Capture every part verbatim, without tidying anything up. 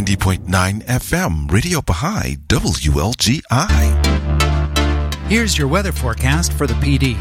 ninety point nine F M, Radio Baha'i, W L G I. Here's your weather forecast for the P D.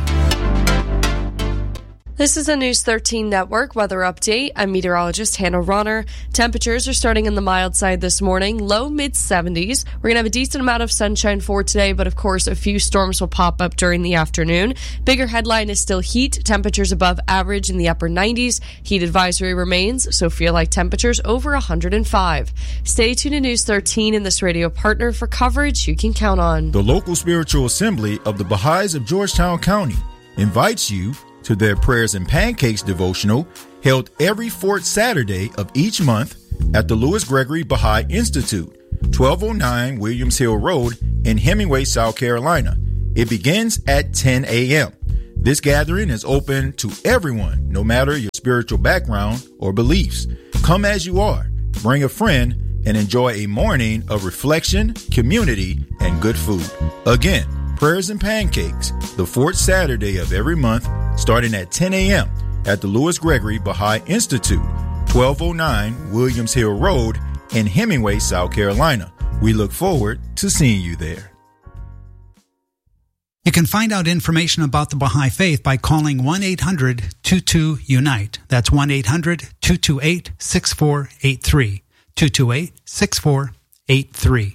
This is a News thirteen Network weather update. I'm meteorologist Hannah Ronner. Temperatures are starting on the mild side this morning, low mid seventies. We're going to have a decent amount of sunshine for today, but of course a few storms will pop up during the afternoon. Bigger headline is still heat. Temperatures above average in the upper nineties. Heat advisory remains, so feel like temperatures over one hundred five. Stay tuned to News thirteen and this radio partner for coverage you can count on. The local spiritual assembly of the Baha'is of Georgetown County invites you to their Prayers and Pancakes devotional held every fourth Saturday of each month at the Lewis Gregory Baha'i Institute, twelve oh nine Williams Hill Road in Hemingway, South Carolina. It begins at ten a.m. This gathering is open to everyone, no matter your spiritual background or beliefs. Come as you are, bring a friend, and enjoy a morning of reflection, community, and good food. Again, Prayers and Pancakes, the fourth Saturday of every month, starting at ten a.m. at the Lewis Gregory Baha'i Institute, twelve oh nine Williams Hill Road in Hemingway, South Carolina. We look forward to seeing you there. You can find out information about the Baha'i Faith by calling one eight hundred two two unite. That's one eight hundred two two eight six four eight three. two two eight six four eight three.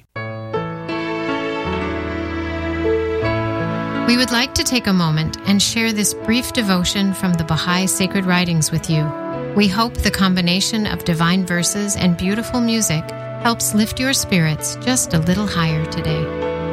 We would like to take a moment and share this brief devotion from the Baha'i Sacred Writings with you. We hope the combination of divine verses and beautiful music helps lift your spirits just a little higher today.